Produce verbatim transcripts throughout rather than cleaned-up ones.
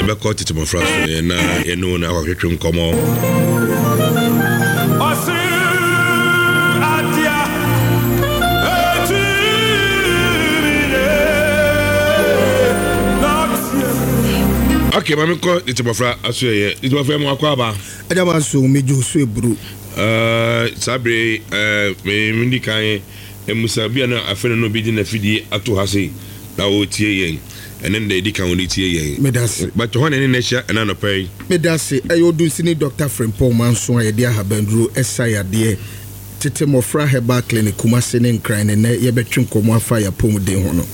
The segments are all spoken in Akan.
be caught it my friend and uh you know now we can come on. Okay, mami ko it my friend aso ye. It my friend mo akwa ba. Aja ba so mejo so ebru. Uh sabre uh me ndi kan emusa bia na afene no bi di na fidi ato ha sei na o tie yen and then they can only tie yen medase but when any nature and no pay medase ayo dun sini Doctor Frimpong manso a ye dia habanduro esaya de tete mofra heba clinic Kumasi ne nkran ne ye betwe nkomo afa ya pomuden ho no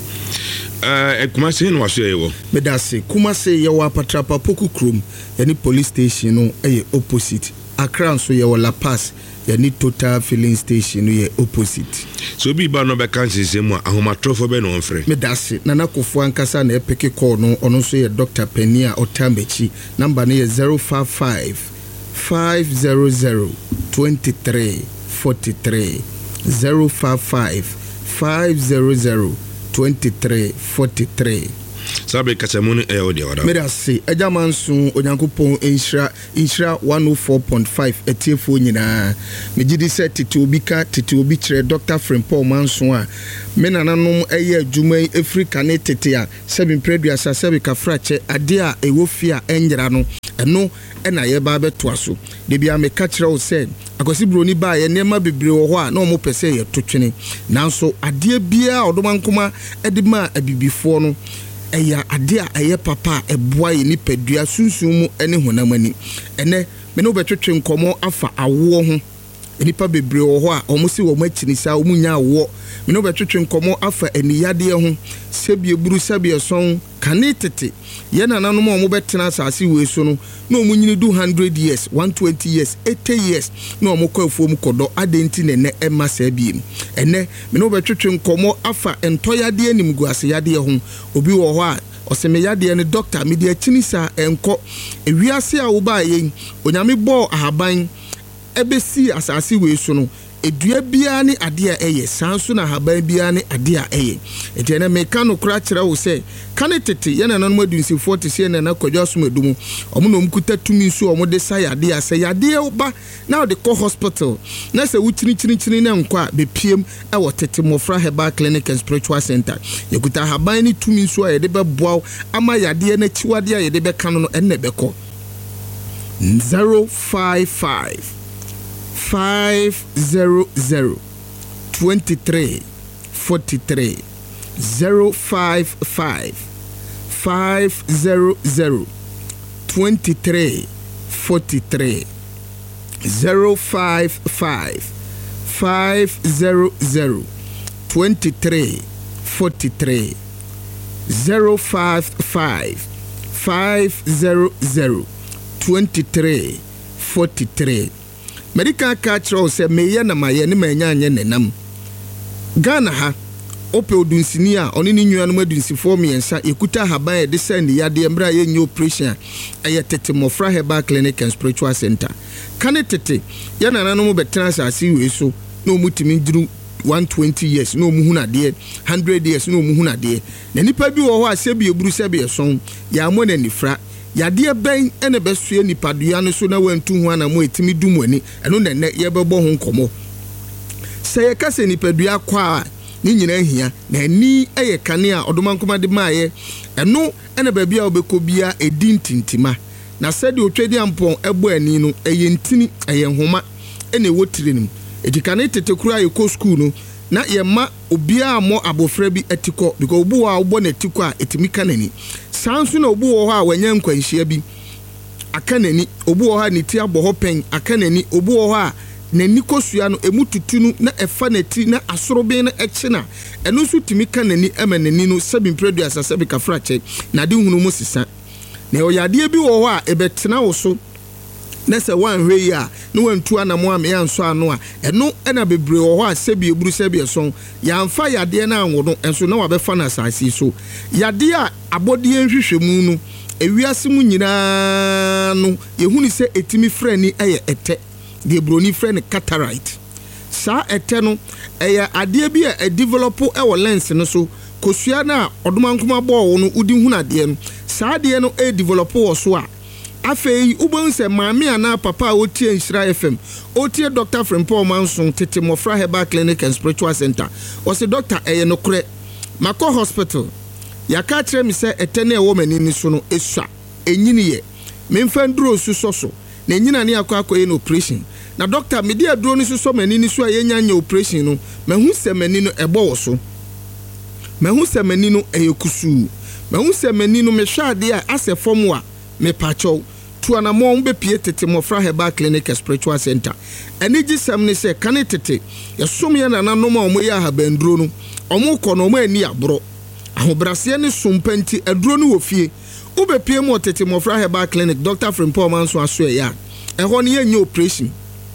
uh Kumasi no waso ye wo medase Kumasi ye wa patrapa poku krom yani police station no eye opposite Accra so ye La Paz yani Total filling station no ye opposite so bi ba no be kan sesem a ahomatrofo be no mfre medase nana kofo ankasa na epeke call no ono so ye Doctor Penia Otambechi number no ye zero five five five zero zero two three four three zero five five five zero zero two three four three sabe kachamuni e odi wada medase ajamansu onyankopon inshra inshra one oh four point five etiefo nyina megidi set tete obi ka tete obi kire Doctor Frimpong manso a menananom eye adwuma Africa ne tete a sebi predu asa sebi ka frache ade a ewofia enjera no eno ena ye ba beto aso de bia me ka kire wo se akosi broni ba ye nema bebre wo ho a na omo pese ye totwene nanso ade bia odomankoma edima abibifo no eya ade a eye papa eboa ye nipadua sunsun mu ene honamani ene me no betwetwe nkomo afa awo ho enipa bebre wo ho a omusi wo machini sa omunya awo me no betwetwe nkomo afa eniyade ho sebie buru sebie son kanetete ye nananom omo betena asase we so no na omunyini do one hundred years one hundred twenty years eighty years na omo kwafuo mu kodo adenti ne ne ema sabiem ene me no betwetwe nkomo afa entoyade animgu aseyade ho obi wo ho a osemeyade ne doctor media chinisa enko ewiase a wo ba yen onyame bo ahaban ebesi asase we so no edua bia ne ade a eye sanso na haban bia ne ade a eye ete na meka no kura kire wo se kanetete ye na nanom adunsi forty se na na kwadwa so madumu omo no mkuta tumi so omo de sa yade a se yade oba na de ko hospital na se wutini chini chini na nkwa be piem e wo tete mofra heba clinic and spiritual center yekuta haban ni tumi so a ye de be boaw ama yade na chiwade a ye de be kanu no enne be ko zero five five five zero zero twenty three forty three zero five five five zero zero twenty three forty three zero five five five zero zero twenty three forty three zero five five five zero zero twenty three forty three medical culture say meye na maye ne manya anye nenam Ghana ha ope odunsini a oni ni nnuanu madunsi form yensa ekuta haban e de send yade emra ye nyo operation eye tete mofra heba clinic and spiritual center kane tete ya nananu mo betena asase we so na omutimi duru one hundred twenty years na omuhu na de one hundred years na omuhu na de na nipa bi wo ho asebi eburu sebi eson ya mo na nifra yade ben ene besue nipadua no so na wantu ho ana mo etimi dum ani eno na ne ye bebo ho nkomo se ye kase nipadua kwa ni nyina hia na ani eye kane a odomankoma de maaye eno ene ba bia obekobia edintintima na sede otwedi ampon ebo ani no eye ntini eye nhoma ene wotire nim edikane tetekuru aye ko school no na ye ma obia mo abofra bi etiko because obu wa obo na etiko a etimi kanani sansu na obu wo ho a wanya nkwanhia bi akanani obu wo ha ni ti aboho pen akanani obu wo ho a nani kosua no emututunu na efa na ti na asorobe na echina eno su timi kanani emanani no sebi predu asasebi ka frache na de hunu mu sisa na oyade bi wo ho a ebetena wo so na se wan hwe ya no wantu anamo am ya nso ano a eno ena bebre wo ho a sebi eburu sebi eson ya mfa yade na anwo enso na wabefa na asasi so yade a abode enhwehwemu no ewiase mu nyina no yehuni se etimi frani eye ete de broni frani cataract sa ete no eye ade bi a develop e wo lens no so kosua na odomankoma ball no udi huna de no saa de no e develop wo so a afei ubon se maami ana papa otie Nhyira F M otie Doctor Frimpong Manson tete Mofra Herbal Clinic and Spiritual Center o se doctor eye no kure Mako Hospital yaka kire mi se etene e wo mani ni so no esua enyini ye memfa nduro suso so na enyina ne akwa akoye no operation na doctor me dia duro ni suso mani ni so ayenya nya operation no mahu se mani no ebo wo so mahu se mani no eyekusu mahu se mani no mehwa ade a ase form a me pacho tu anamo mbe pie tete Mofra Herbal Clinic and Spiritual Center eni gisam ne se kane tete yesom ye na nanom a omo ya habanduro no omo kɔ no omo ani abro ahobrase ne sompanti aduro no wo fie ube pie mo tete Mofra Herbal Clinic Doctor Frimpong Manson aso ya ɛhɔ ne ye operation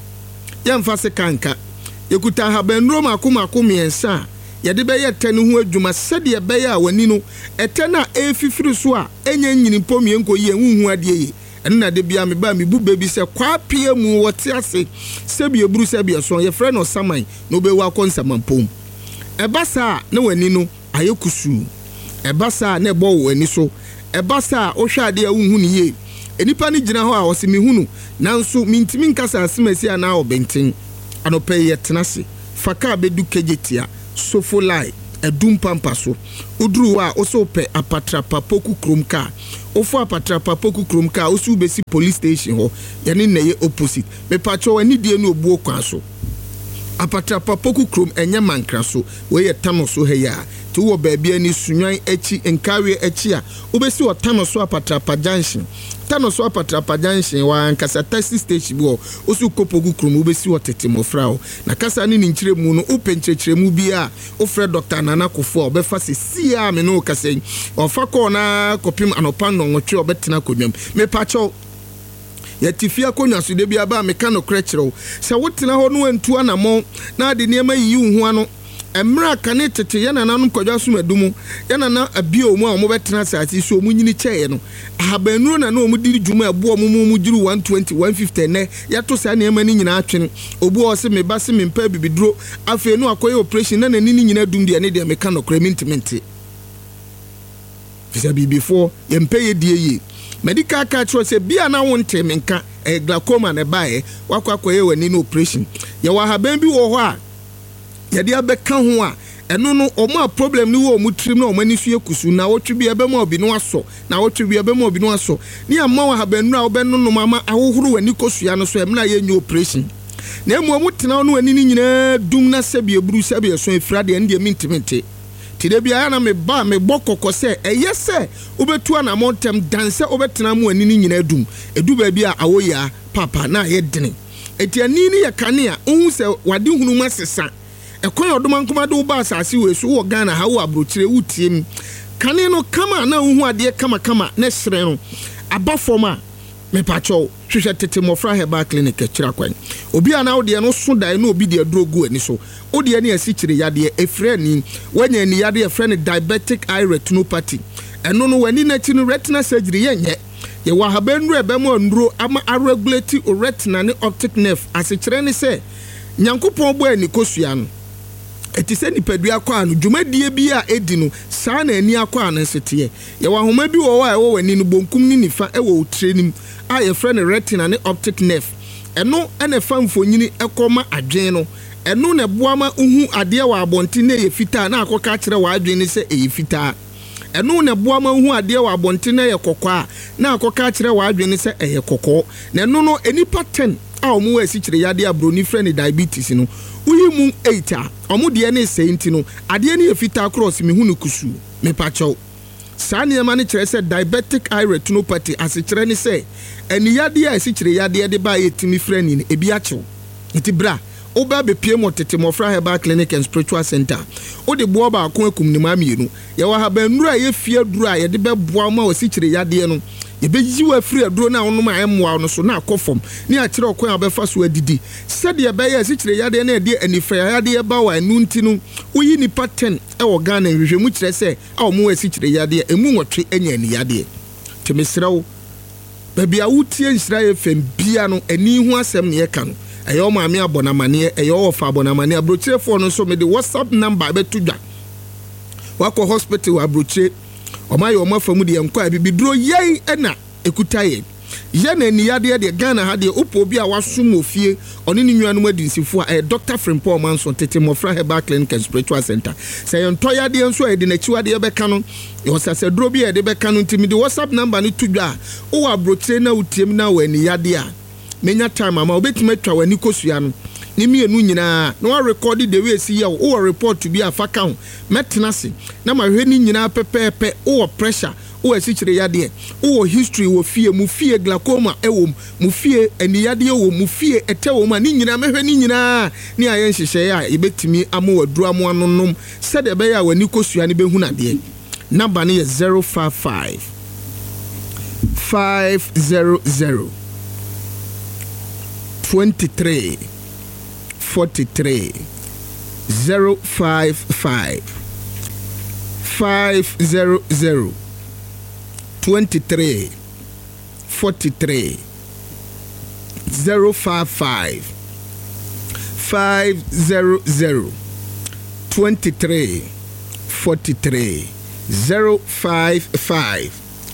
ye mfa se kanka yekuta habanduro makoma akomiensa yede be ye tane ho adwuma sede be ye a wani no etena efifiri so a enya nyini pomie nko ye huhu ade ye enna de bia me ba me bu baby se kwa pie mu wote ase se bia buru se bia so ye frɛ no saman no be wa konsamampom ebasa na wani no ayekusu ebasa na ebo wani so ebasa o hwa ade a huhu ni ye enipa ni gina ho a o se me hunu nanso mintimi nkasa asemasi ana obenten anope ye tenase faka bedu kejetia Sofolai edum pampa so udru wa oso pe apatrapa poku kromka ofo apatrapa poku kromka osu besi police station ho yani neye opposite me pacho ani die no obuo kwa so apatrapa poku krom enye mankra so we ye tano so he ya ti wo baabia ni sunwan echi enkawe echi a obesi wo tano so apatrapa junction tano so apatrapa junction wa ankasa taxi station bo osu kopogu krom obesi wo tete Mofra o na kasa ni nkyire mu no openkyekire mu bia ofre Doctor Nana Kofo obefa se sia me no kasa ofa ko na kopim anopa no nwotwe obetena konwam me pacho yatifia konwa so de bia ba me ka no krekere se wotena ho no antu anamo na ade niema yi hu ano emra kane tete yana nanum kwadwa so madumu yana na abio mu a mo betena asati so mu nyini cheye no ahabanuro na na o mu diri dwuma abo mu mu jiru one twenty one fifty ne yato sa na ema ni nyina atwene obu o se me ba se me mpa bibiduro afi no akoye operation na na ni nyina dum de ne de me ka no kremintment fisa bi before ye mpa ye die ye medical card cho se bia na wonte menka e glaucoma ne bae wakwa akoye wani no operation ye wa haban bi wo ho a yade abeka ho a eno no omo problem ni wo mu trim na omani su ekusu na wotwe bi ebe ma obi no aso na wotwe bi ebe ma obi no aso ni amma wa habanu a obenu no mama ahohoro wani kosua no so emna ye nyu operation na emu omu tena no wani ni nyina dum na sebi eburu sebi eso efrade ende mintimete tide bia na me ba me bokoko se eye se obetu na montem danse obetena mu wani ni nyina dum edu ba bia awoya papa na ye dene etiani ni ye kane a ohun se wade hunu masesa ekon odomankoma do ba asase we so wo Ghana ha wo abrochire wutiem kane no kama na ohun ade kama kama na sere no abafoma me pacho hwehwe tete Mofra Herbal Clinic kira kwan obi ana wo de no so dai na obi de drogu ani so wo de ne asi kire yade efre ni wanya ni yade efre ni diabetic eye retinopathy eno no wani na chi no retina surgery yenye ye wa habanru ebe mo nduro ama regulate retina ne optic nerve asikire ni se nyankopon bo ani kosua no etise nipadua kwa anu dwumadie bi a edi no saa na ani akwa anu sete ye wa homa bi wo wa e wo wani no bonkum ni nifa e wo trenim a ye frɛ ne retina ne optic nerve eno ene fa mfonyini ekoma adwen no eno ne boama uhu ade wa abonti na ye fita na akoka kire wa adwen ni se e fita eno ne boama uhu ade wa abonti na ye kokwa na akoka kire wa adwen ni se e kokko na eno no enipa ten a omu wa si kire yade abroni frɛ ne diabetes no uyi mu eight a omu de ne senti no ade ne ye fita cross me hunu kusu me pacho saa niema ne kire se diabetic eye retinopathy asikire ne se eni yade a si kire yade de ba yetimi frɛ ni ebi achew enti bra oba be pie mo tete Mofra Herbal Clinic and Spiritual Center o de boa ba akon akum ni ma mienu ye wa habanuru a ye fie duru a ye de be boa ma o si kire yade no ye be ji wa free aduro na ono ma emwa no so na akofom ni a kire okon abefa so adidi sede ye be ye si kire yade na de anifa yade ba wa anu nti no uyi ni pattern e wo Ghana hwehwemu kire se a omo wa si kire yade emu nwotwe enya ni yade temesrawo baby a wutie Nhyira F M bia no ani hu asem ne ye ka no eyo maami abonamane eyo ofa abonamane abrochirefo no so me de WhatsApp number betu dwa wako hospital abroche omaye omafamu de enko abibiduro yei ena ekutaye ye na ni yade de Ghana ha de opo bi a wasum ofie oni ni nnuanum adinsifo a Doctor Frimpong Manson tete Mofra Herbal Clinic and Spiritual Center say entoya de nso e de na chiwa de be ka no yo sase dro bi e de be ka no ntimi de WhatsApp number ni tudwa o abroche na utiem na wani yade a menya time ama obetime atwa wani kosua no ni mienu nyina na wa record the way see ya o report to be a fa count metenase na ma hwe ni nyina pepepe o pressure o asichire yade o history wo fie mu fie glaucoma ewo mu fie eni yade wo mu fie etewo ma ni nyina mehwe ni nyina ni ayen hihye ya ebetimi amo waduru amo anonom se de be ya wani kosua ne behu na de number ne zero five five five hundred twenty-three forty-three zero five five five hundred twenty-three forty-three zero five five five hundred twenty-three forty-three zero five five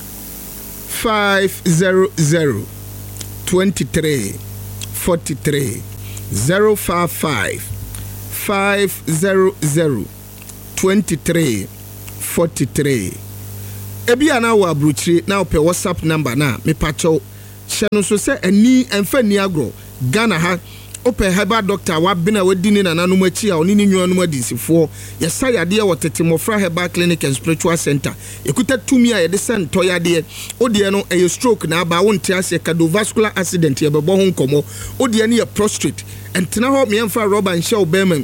five hundred twenty-three forty-three zero five five five hundred twenty-three forty-three. Ebi ana wa abruchire na ope WhatsApp number na me pacho hye no so se ani emfa ni agro Ghana ha ope herbal doctor wa bina wadini na nanum achi a oni ni nwanum adisifo yesa yade e wotete Mofra Herbal Clinic and Spiritual Center ekuta tumi a yede sento yade ode no e stroke na aba wonte ase cardiovascular accident ye bebo ho nkomo ode ne ye prostrate entena ho me emfa rubber nhye obema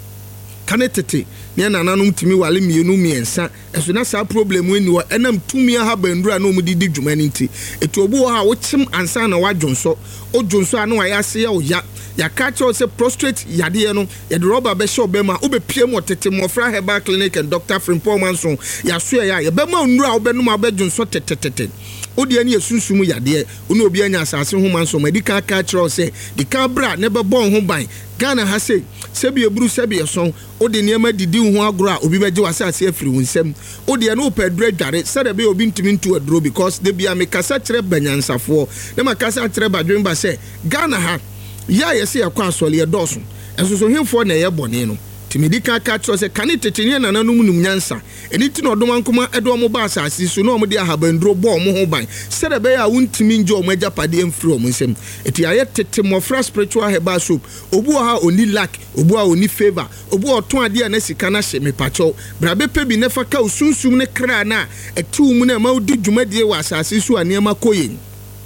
kanetete ne nananum timi wale mienu miensa eso na sa problem weni wo enam tumi ha bandura na omudidi dwumani nti etu obu ha wo chim ansa na wadwonso odwonso anu wa yase ya oya ya catch us say prostrate yade no ye de rubber be show bema obepie mo tete Mofra Herbal Clinic and Doctor Frimpong Manson ya so ya ye bema onura obenum abedwonso tetetete odi ani esunsumu yade oni obi anya asase ho manso medical catch us say the cabra ne be bon ho ban Ghana ha say sebi eburu sebi eson odi niema didi ho agro a obi beje wasase afiri hunsem odi eno pedre dware sede be obi ntimi ntu adro because de bia me kasa kire banyansafo ne makasa kire badwen ba say Ghana ha ya yesi yakwa asole ye doso enso so hemfo na ye bone no timidika catch us say kanitete ne nananum num nyansa eni ti no odom ankoma edo mo ba asase so no mo de ahabandro bo mo ho ban sede be ya wuntimi nje o majapade emfiri o nsem eti aye tete Mofra Spiritual Herbal Soap obu ha oni lack obu ha oni favor obu oton ade na sika na hye me pacho brabe pe bi ne fa ka usunsum ne kra na etu mu na ma odi dwumade wa asase so anema koyen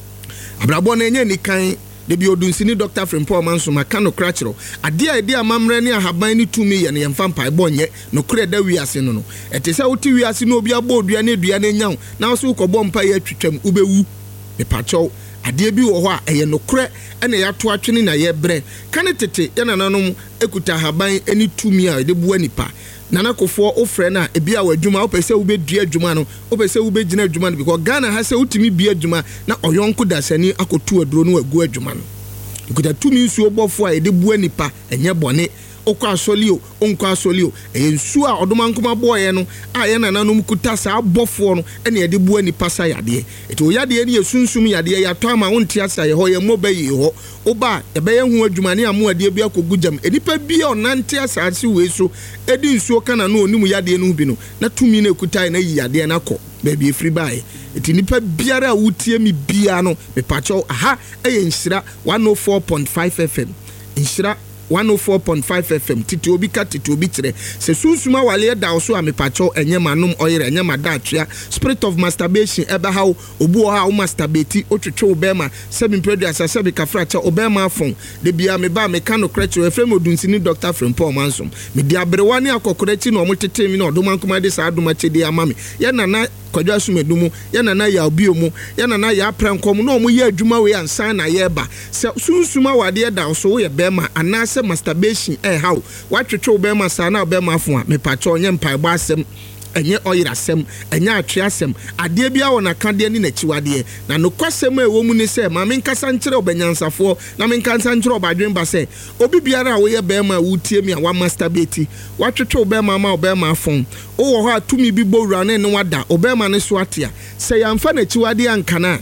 abrabo na enye nikan de bi odunsini Doctor Frimpong Manson maka no krachiro ade a ede amamre ne ahaban ni tumi ye ne yemfa mpa bonye no kre da wiase no no etese woti wiase no obi abo odua ne dua ne nyaw na so ukobọ mpa ye twetwam ubewu me pacho ade bi wo ho a eye no kre ene ya to atwene na ye bre kane tete ye nananom ekuta ahaban eni tumi a de bu anipa nana kofo ofre na ebia wadwuma opese wo be dua adwuma no opese wo be gina adwuma no because Ghana ha se utimi bia adwuma na oyonko dasani akotu aduro no agu adwuma no ikuta tumi nsu obofo a ede bu anipa enye bone okwa asolio onko asolio ensu a odomankoma boye no a ye nananum kuta sa abofo no ene ede bu anipa sa yade eto yade ne yesunsum yade ya to ama wonte asa ye ho ye mobayi ho oba ebe ye hu adwuma ne amu ade bia kogujam enipa bia onante asase we so edi nsuo kana no onimu yade no bi no na tumi na kuta na yi yade na ko baby efri bae eti nipa biara wutie mi bia no me pacho aha eye nhyira one oh four point five F M nhyira one oh four point five F M titi obi ka titi obi kire se sunsuma wale da so amepacho enye manum oyere enye madatwea spirit of masturbation ebe ha obu ha o masturbate otwetwe obema sebi producer sebi kafracha obema afon de bia me ba me kano krecho efrem odunsini Doctor Frimpong Manson me dia brewani akokorechi no omotete mi no odomankoma de sa adoma chede amame ye nana kwadwa sumedumu ye nana ya obiomu ye nana ya prankom no omo ye adwuma we ansan na ye ba se sunsuma wade da so ye bema anase masturbation eh how what you throw bema sana bema afon me pacho onye mpa gba asem enye oyirasem enye atweasem ade bia wona kade ni nachiwade na no kwasem e wo mu ni se ma me nkasa nkyere obanyansafo na me nkasa nkyere obadwen ba se obi biara wo ye be ma wutie mi a wa masturbate watwetwe obema ma obema afon wo wo ho atumi bi bowura ne ne wada obema ne so atia se yamfa nachiwade ankana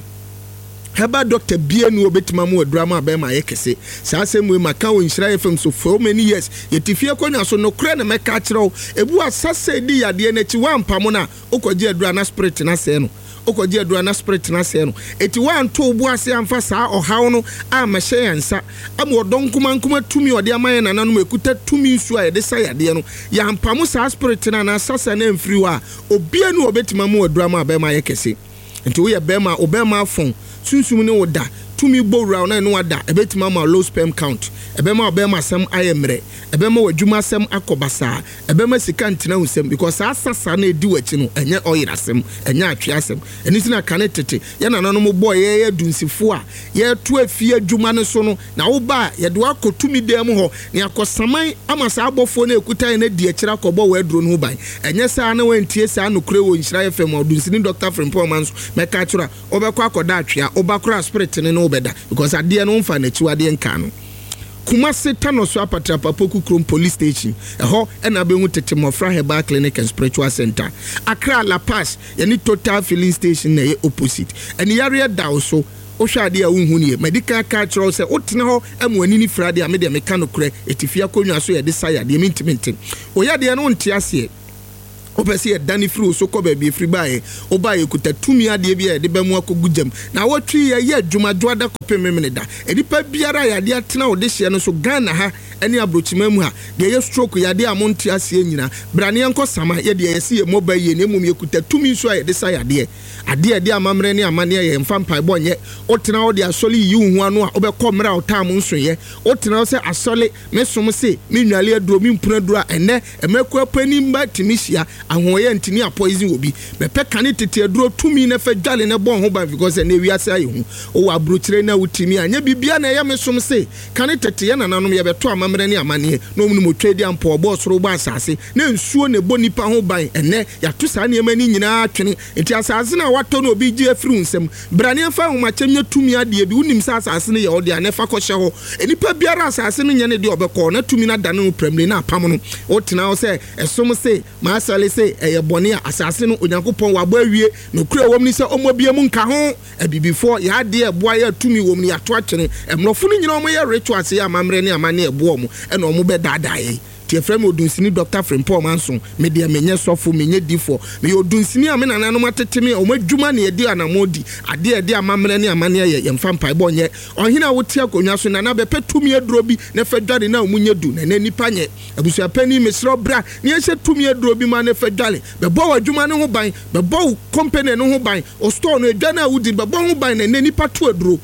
heba doctor bienu obetima mu drama abema yekese sa asem maka wo nhyira F M so for many years yetifie konya so no kure na meka kyerɛw ebu asase di yade na chi wampa mo na okoje adura na spirit na se no okoje adura na spirit na se no eti wanto obu ase amfa saa ohaw no a mahye yansa am odon kuma kuma tumi ode amaye na nanom ekuta tumi nsu a yede sa yade no yampa mo saa spirit na na asase na mfiri wa obienu obetima mu drama abema yekese enti wo ye bema obema afon sunsum ne woda tumi bowra na no wada ebetima ma low sperm count ebema obema sam ayemre ebema wadwuma sam akobasa ebema sika ntina husem because asasa na edi wachi no enye oyirasem enye atweasem eniti na kanetete ya na nanom boy ye dunsifo a ye to afie adwuma ne so no na wo ba ye de akotumi dem ho ne akosaman amasa abofo na ekutan na di akira kobo wa aduro no ban enye sa na wantie sa no kure wo nhyira F M odunsini Doctor Frimpong Manso meka kyura obekọ akoda atwea obakura spirit ne no beda because ade no mfa na chiwade nka no Kumasi Tanoso Apatra Papoku Krom Police Station eho ena benwu tete Mofra Herbal Clinic and Spiritual Center Accra La Paz yani Total Filling Station na opposite eni area da so ohwade a unhu ne medical cultural say otena ho amwani ni frade a me de meka no kure etifia konwa so ye de saya de mintimenti oyade no nte ase opese ye dani fru so ko ba bi fri bae obaye kuta tumi ade bia de bemu akogujam na wotwi ye ye adwumadwo ada kopememene da edipa biara ya de atena ode hye no so Ghana ha eni abrochimam ha de ye stroke ya de amonti ase nyina brane enko sama ye de ye se ye mobile ye nemum ye kuta tumi so ye de sa ya de ade de amamre ne amane ye mfa mpai bonye otena ode asole yi hu anu a obekọ mra otam nso ye otena se asole mesom se menwale aduro mimpuna duro ene emekọ pani mba timisia ahoye ntini a poison obi bepe kane tete aduro tumi na fa dwale ne bon ho ba because na wiase aye hu o wa brochire na utimi anya bibia na ye mesom se kane tete ye nananom ye beto amamre ne amane no mu mo twedi ampo obo soro ba asase na nsuo ne bo nipa ho ban ene ya to sa ne mani nyina atwene enti asase na wato no obi gi afiri nsem brane fa ho machemye tumi ade bi unim sa asase ne ye ode ane fa ko hye ho enipa biara asase no nye ne de obekọ na tumi na dane no premle na apam no o tena ho se esom se ma asale se eye bone a asase no onyankopon wabo awie no kura wom ni se omobiam nka ho ebibifo ya de eboa ya tumi wom ni ato akyene emrofo no nyina omo ye rituals ya amamre ne amane ebo mo e na omo be dadaye tie frem odunsini Doctor Frimpong Manso me de menye sofo menye difo me odunsini a me nananom atete me omadwuma ne edi anamodi ade ede amamre ne amane ye yemfa mpai bonye ohina wote akonwa so nana bepe tumi aduro bi ne fedwale na omunye du na nipa nye abusua pani mesro bra ne ye tumi aduro bi ma ne fedwale be bo wadwuma ne ho ban be bo company ne ho ban o store no edwa na wudi be bo ho ban na nipa to aduro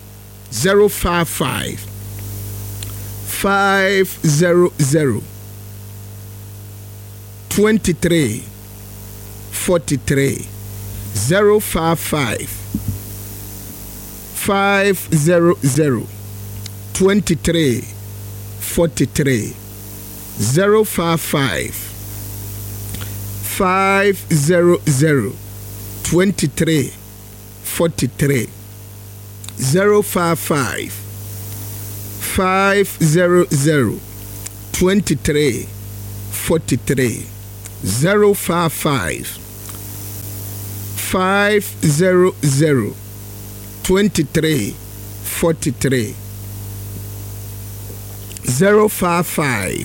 zero five five five zero zero twenty-three forty-three zero five five five zero zero twenty-three forty-three zero five five five zero zero twenty-three forty-three zero five five five zero zero twenty-three forty-three zero five five five zero zero twenty-three forty-three zero five five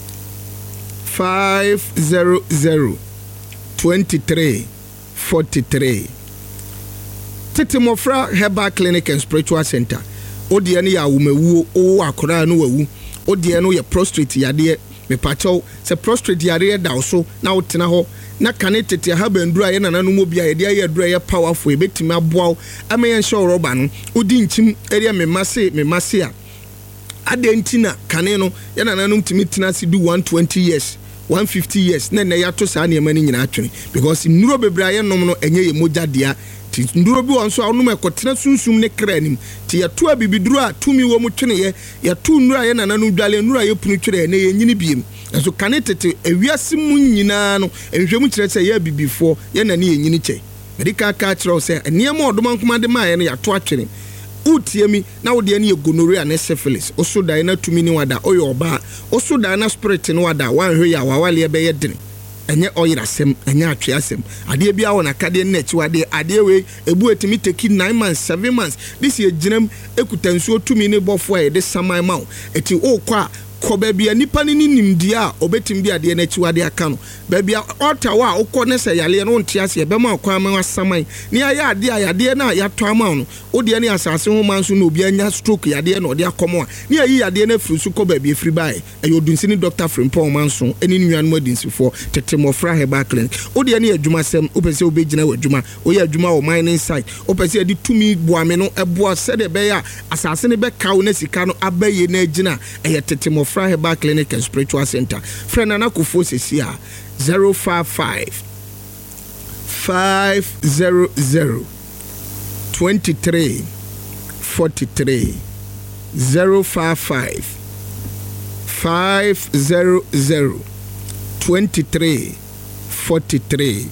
five zero zero twenty-three forty-three Tete Mofra Herbal Clinic and Spiritual Center. Odi ene ya wumewu o akora no wawu. Odi ene ye prostrate yade me pacho se prostrate yade da so na wotena ho na kane tete ha bandura ye nana no mo bia ye de ye dura ye powerful e betimi aboa amen show roba no odi nchim area me mase me mase a adentina kane no ye nana no ntimi tina si do one hundred twenty years one hundred fifty years na na ya to sa na mani nyina atwene because nuro bebra ye nom no enye ye moja dia ti nduro bi won so anum ekotena sunsum ne kranim ti ya to abibiduro a tumi wo mu twene ye ya to nura ye nana no dwale nura ye punu twere na ye nyini biem so kane tete ewiase mu nyinaa no enhwemu kyerɛ sɛ yɛ bibifo yɛ na ne yɛnyini kyɛ medical ka kyerɛ sɛ nneɛma ɔdoma nkoma de maa yɛ no yɛato atwene utie mi na wo de ne yɛ gonorrhea ne syphilis oso dan na tumi ni wada oyɛ ɔbaa oso dan na spirit ni wada wanhwɛ yɛ awawale bɛyɛ dene enye oyirasem enye atweasem ade bia wona kade na achiwade ade we ebu etimi take nine months seven months this year ginam ekutansuo tumi ne bofo e de saman ma eti o kwa koba bia nipa ni nimdia a obetim bia de na achiwade aka no ba bia otawa okọ ne se yale no ntiase e be ma kwa ma saman ni aya ade ayade na ya to ama no o de ne asase ho manso na obi anya stroke yade na ode akomo a ni ayi yade na frisu koba bia free by e yodunsi ni Doctor Frimpong manso eni nuanu adinsifo tete mofra Herbal Clinic o de ne adwuma sem o pese obegina wadwuma o ye adwuma o mining site o pese ade tumi boame no eboa se de be ya asase ne be kawo na sika no abaye na agina e ye tete mofra Herbal Clinic and Spiritual Center friend na kofo sesia zero five five five zero zero twenty-three forty-three zero five five five zero zero twenty-three forty-three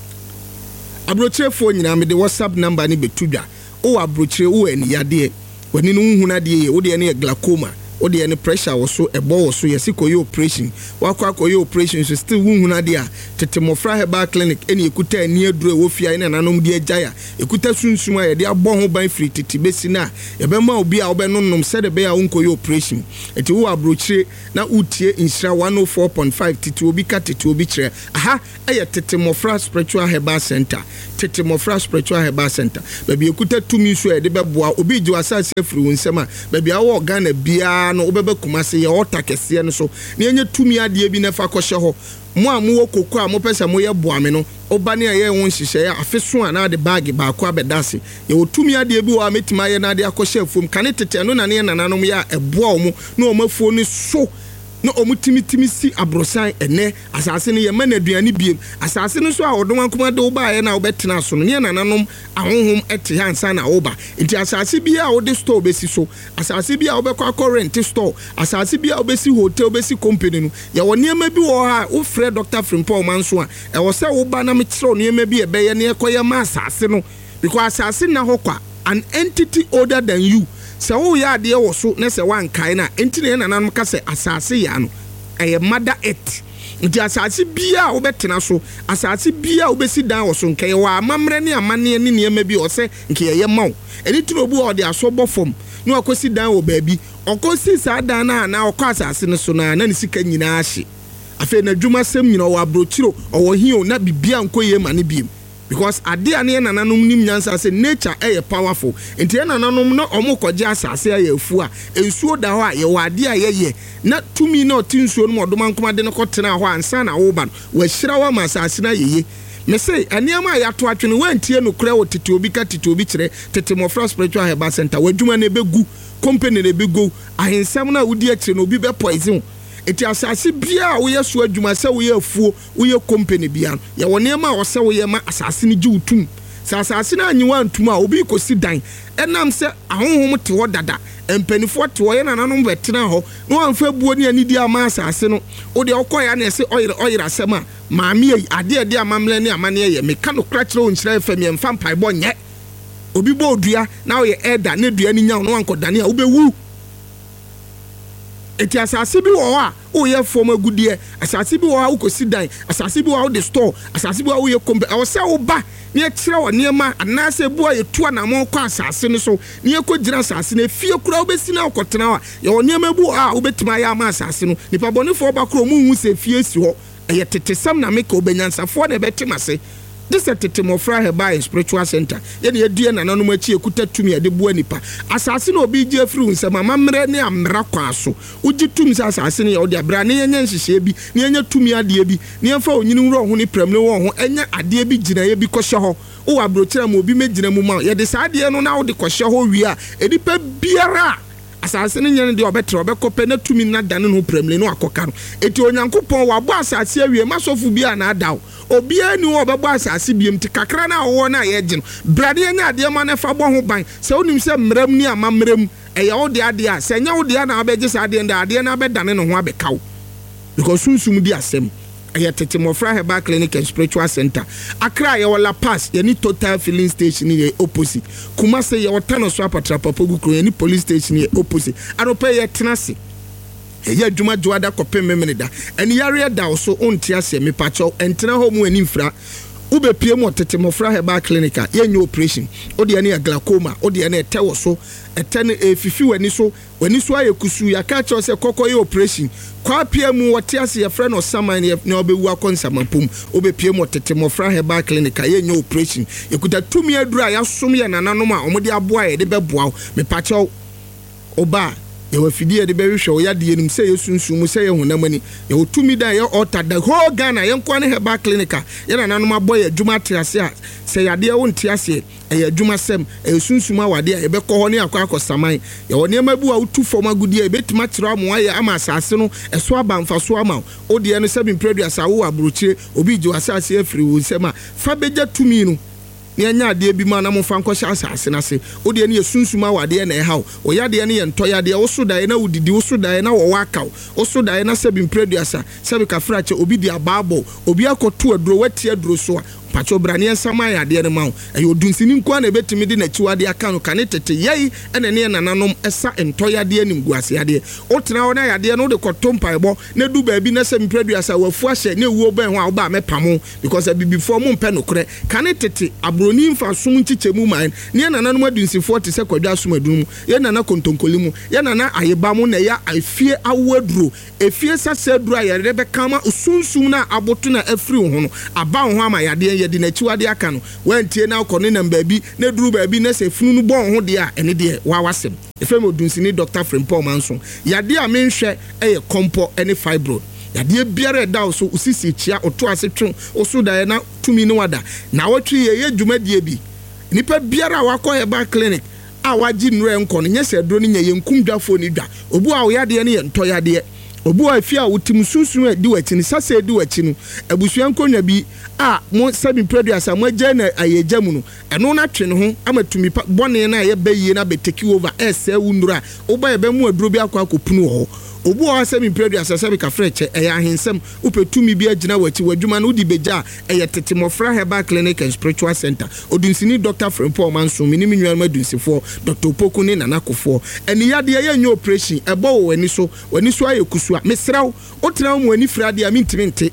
abrochire phone nyina me de WhatsApp number ni betudwa o abrochire wo ani yade wani no nhuna de wo de ne glaucoma o de any pressure was so ebo was so yesiko operation wakwa koyo operation so still hunhuna de a tete mofra Herbal Clinic eni ekuta ani aduro wo fia ina nanom de agya ekuta sunsum a ye de abɔ ho ban free tete besi na ye be ma obi a wo be nonnom se de be a unkoyo operation eti wo abrochire na utie insira one oh four point five tete obi ka tete obi kire aha eye tete mofra Spiritual Herbal Center tete mofra Spiritual Herbal Center baby ekuta tumi so ye de be boa obi ji wasase free wonsema baby a wo Ghana bia no obebe kumase ye ota kese no so na enye tumi ade bi na fa kɔhye ho mo a mo kokko a mo pese mo ye boame no oba ne ye won hihye ya afeso ana de bag ba akwa bedase ye otumi ade bi wa metima ye na ade akɔhye afom kane tete no na ne nananom ya eboa mo na o mafuo ni so no omutimi timi si abrosan ene asase ne ye manaduane biem asase no so a odom ankoma de oba ye na obetena so no ne nananom ahonhom ete hansa na oba enti asase bia o de store besi so asase bia obekwa current store asase bia obesi hotel obesi company no ye woni ma bi wo ha wo frɛ Doctor Frimpong manso a e wo se wo ba na me kire no ma bi e be ye ne ekoye ma asase no because asase na hokwa an entity older than you se wo ya de wo so na se wan kai na enti ne nananum ka se asase ya no eye mother earth nti asase bia wo betena so asase bia wo besi dan wo so nkai wa amamre ne amane ne ne ma bi o se nkai ye maw eni turobu o de asobɔ fom no akosi dan wo baabi okosi sa dan na na okɔ asase ne so na na ne sika nyina ahye afi na dwuma sem nyina wo abrochiro o wo hio na bibia nkoye ma ne biem because ade ane nananom nim nyansa say nature eh powerful enti nananom na omo koje asase ya afu a ensuo da ho a ye wade a ye na tumi na otinsuo no modoma nkoma de no kotena ho ansa na wo ba wa hyira wa masase na yeye me say aniama ya to atwene wantie no kura wo tete obi ka tete obi kire tete mofra Spiritual Herbal Center wadwuma na begu company na begu ahensam na wudi akire no obi be poison eti asase bia wo yeso adwuma se wo ye afuo wo ye company bia ye wone ma wo se wo ye ma asase ni giutum sa asase na anyi wantum a obi kosi dan enam se ahonhom te ho dada empanifo te ho ye nananom betena ho no amfa buo ni ani di ama asase no wo de okoya na se oyire oyire asem a maami ade ade amamle ne amane ye me ka no kra kire onkyira fam ye mfa mpai bo nye obi bo odua na wo ye elder ne dua ni nya no ankodane a wo be wu eti asase bi wo a o ye fom agudie asase bi wo a ukosi dan asase bi wo a de store asase bi wo ye kombe a wo se wo ba ne akira wo niema anase bu a ye tu na mo kwa asase ne so ne ye ko gira asase ne fie kura wo besi na okotena wa ye wo niema bu a wo betima ya ma asase no nipa bonefo ba kura mu hu se fie si ho eye tetesam na meka obenyansafo na betima se this is tete mofra Herbal Spiritual Center ye ne adue nananom achi ekuta tumi ade bu anipa asase na obi je free nsema mamre ne amra kwa so uji tumi sa asase ne ye ode abra ne yenye nhihye bi ne yenye tumi ade bi ne yenfa onyini wro ho ne premne wo ho enye ade bi gina ye bi kohye ho wo abrochira mo obi megina mu ma ye de sa ade no na wo de kohye ho wi a edipa biara asase ne nyane de obetre obekopɛ na tumi na dane no premle no akoka no eti onyankopɔn wabo asase awie masofu bia na adaw obi ani wo obɛbɔ asase biem ti kakra na wo na ye gye no brade anya ade ma na fa bɔ ho ban sɛ onim sɛ mram ni amamram ɛyɛ wo de ade a sɛ nya wo de na abɛgye sa ade nda ade na abɛdane no ho abɛkaw because sunsum di asem ɛyɛ tete mɔfra herbal clinic and spiritual center. Accra yɛ wɔ La Paz yɛ ni total filling station yɛ opposite. Kumasi yɛ wɔ Tano so apatrapa pogu kuro yɛ ni police station yɛ opposite. Aropa yɛ tenase. Ɛyɛ adwuma joada kɔpɛ memene da. Ɛni yare da so onti ase me pacho ɛntena hɔ mu ani mfra. Ube P M or tete mofra herbal clinic yɛ nyɛ operation. Odi ani glaucoma, odi ani ɛtɛ so ɛtɛ ne efifi wani so wani so ayɛ kusu ya ka kyerɛ sɛ kɔkɔ yɛ operation. Kwa P M wɔte ase yɛ frɛ no saman yɛ na obewu akɔnsama pom. Ube P M or tete mofra herbal clinic yɛ nyɛ operation. Yɛkuta tumi adura ya som yɛ nananom a ɔmo de aboa yɛ de bɛboa me pacho oba Yawa fidie de bewi hwe oya de enum se yesunsun mu se ye honamani ye otumi dan ye alter the whole Ghana ye nkwa ne herbal clinic ye na nanom aboy adwuma triase a se yade wo ntiase e adwuma sem e sunsun awade a ye be kɔ hɔ ne akɔ akɔsaman ye wo ne mabu a utu fom agudi e betima kyerɛ amo aye ama asase no ɛso aba mfaso ama o de no seven previous awo abrochire obi gye asase afiri wo nsema fa beja tumi no ne anya ade bi ma na mo fa nkɔhyɛ asase na se o de ne yesunsuma wade na ɛhaw o yade ne yɛntɔ yade wo so dae na wudidi wo so dae na wo wakaw wo so dae na sebi preduasa sebi kafrache obi di ababo obi akoto aduro wati aduro so a pacho brane ensama yade ne ma wo ɛyɛ odunsini nko na betimi de na chiwade aka no kane tete yei ɛna ne nananom ɛsa ntɔ yade anim guase yade o tena wo na yade no de kɔtɔ mpaebɔ na du baabi na sebi preduasa wafu ahyɛ ne wuo ban ho a wo ba mepamo because bibifo mo mpɛ nokorɛ kane tete broni mfa sum nchichemu man ne na nanom adunsifo te se kwadwa sum adum ye na na kontonkoli mu ye na na ayeba mu na ya afie awaduro efie sase duro ya rebe kama usunsum na aboto na afiri ho no aba ho ama yade ye de na chiwade aka no wantie na akɔ ne na baabi na duru baabi na se funu no bon ho de a ene de wa wasem efem odunsini Doctor Frimpong Manson yade a menhwɛ eye kompo ene fibroid yade biara da so usisi chia oto ase twen oso da na tumi no wada na wotwe ye dwumadie bi nipa biara wakɔ herbal clinic a wagi nure nkɔ no nyɛ sɛ duro no nya ye nkumdwafo ni dwa obu a wo yade ne ye ntɔ yade obu a fia wotim sunsun adi wachi ni sase adi wachi no abusua nkonwa bi a mo seven producer mo agya na ayegya mu no ɛno na twe ne ho amatumi bɔne na ye bayie na beteki over ɛsɛ wundura oba ye ba mu aduro bi akɔ akɔpunu ho obu a seven producer sabi ka freche ɛyɛ ahensem upetumi bi agina wachi wadwuma no di beja ɛyɛ tete mofra herbal clinic and spiritual center odunsini Doctor Frimpong Manson mini minwan madunsifo Doctor Opoku ne nanakofo ɛni yade ye nyo operation ɛbɔ wo wani so wani so aye kusu a mesraw otra mo ani frade a mintimi nte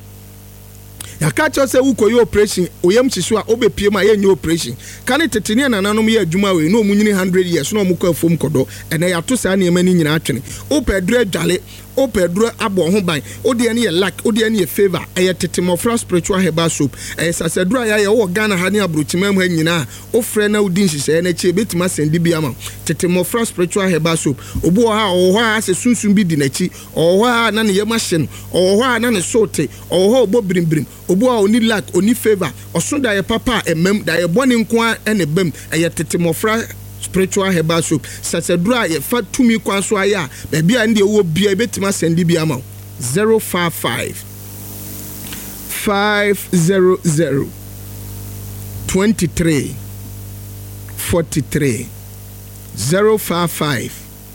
yaka cho se ukoyi operation oyam chisu a obepiem a ye nyo operation kane tete ne nananom ye adwuma we no munyini one hundred years no mukɔ afom kodo ɛna yato sa ne mani nyina atwene opedre dwale opedro abo ho ban odi ane ye lack odi ane ye favor ɛyɛ tete mofra spiritual herbal soap ɛyɛ sasedro ya ye wo Ghana ha ne abrochima mu nyina ofrɛ na odi nhyehyɛ na chi betima sendi bi ama tete mofra spiritual herbal soap obu ha o ha ase sunsun bi di na chi o ha na ne ye machine o ha na ne sote o ha obo brimbrim obu a oni lack oni favor oso da ye papa emem da ye boni nko a ene bem ɛyɛ tete mofra spiritual herbal soap sasedura ye fa tumi kwan so aya ba bia ndi wo bia betima sendi bia ma zero five five five zero zero twenty-three forty-three zero five five